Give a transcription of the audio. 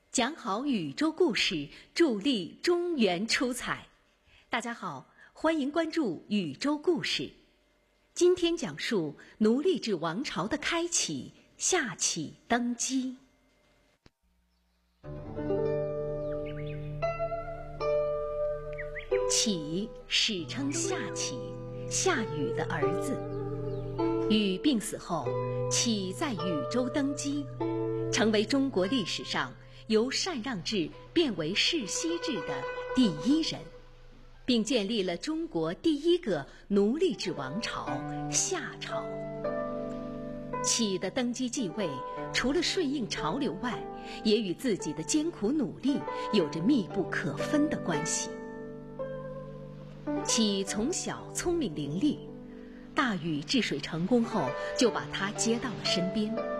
讲好宇宙故事，助力中原出彩。大家好，欢迎关注宇宙故事。今天讲述奴隶制王朝的开启，夏启登基。启史称夏启，夏禹的儿子。禹病死后，启在禹州登基，成为中国历史上由禅让制变为世袭制的第一人，并建立了中国第一个奴隶制王朝夏朝。启的登基继位，除了顺应潮流外，也与自己的艰苦努力有着密不可分的关系。启从小聪明伶俐，大禹治水成功后，就把他接到了身边。